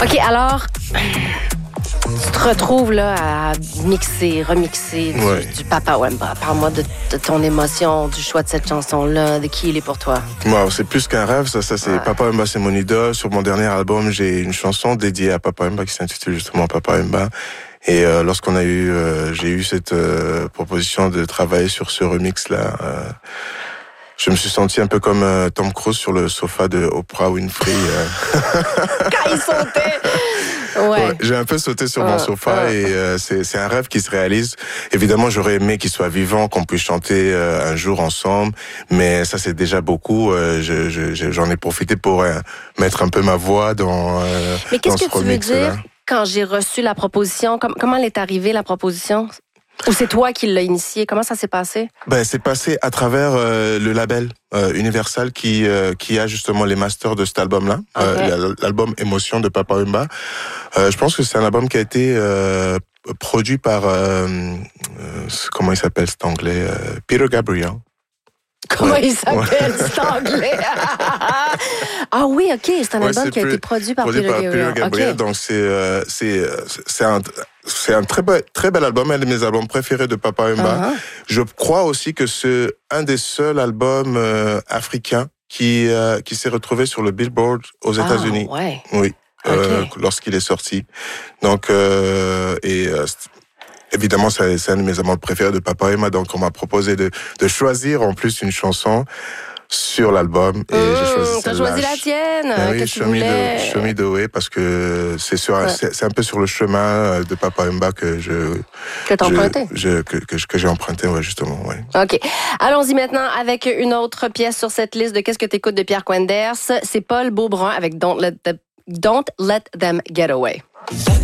OK, alors, tu te retrouves là à remixer du Papa Wemba. Parle-moi de ton émotion, du choix de cette chanson-là, de qui il est pour toi. Wow, c'est plus qu'un rêve, ça c'est Papa Wemba, c'est mon idole. Sur mon dernier album, j'ai une chanson dédiée à Papa Wemba qui s'intitule justement Papa Wemba. Et lorsqu'on a eu, j'ai eu cette proposition de travailler sur ce remix-là, je me suis senti un peu comme Tom Cruise sur le sofa de Oprah Winfrey. Quand il sautait! Ouais, j'ai un peu sauté sur mon sofa et c'est un rêve qui se réalise. Évidemment, j'aurais aimé qu'il soit vivant, qu'on puisse chanter un jour ensemble, mais ça c'est déjà beaucoup. J'en ai profité pour mettre un peu ma voix dans mais qu'est-ce dans que tu veux dire quand j'ai reçu la proposition? Comment elle est arrivée, la proposition? Ou c'est toi qui l'as initiée? Comment ça s'est passé? Ben, c'est passé à travers le label Universal qui a justement les masters de cet album-là, l'album Émotion de Papa Wemba. Je pense que c'est un album qui a été produit par comment il s'appelle cet anglais, Peter Gabriel. Comment il s'appelle, cet anglais? Ah oui, OK, c'est un album qui a été produit par Peter Gabriel. Okay. Donc c'est un très bel album, un de mes albums préférés de Papa Wemba. Je crois aussi que c'est un des seuls albums africains qui s'est retrouvé sur le Billboard aux États-Unis. Ouais. Oui. Lorsqu'il est sorti. Donc évidemment, c'est un de mes albums préférés de Papa Wemba, donc on m'a proposé de choisir en plus une chanson sur l'album et j'ai choisi celle-là. T'as choisi la tienne. Oui, Show Me the Way, parce que c'est un peu sur le chemin de Papa Wemba que t'as emprunté. Que j'ai emprunté, ouais, justement, ouais. OK. Allons-y maintenant avec une autre pièce sur cette liste de Qu'est-ce que t'écoutes de Pierre Quenders. C'est Paul Beaubrun avec Don't Let Them Get Away.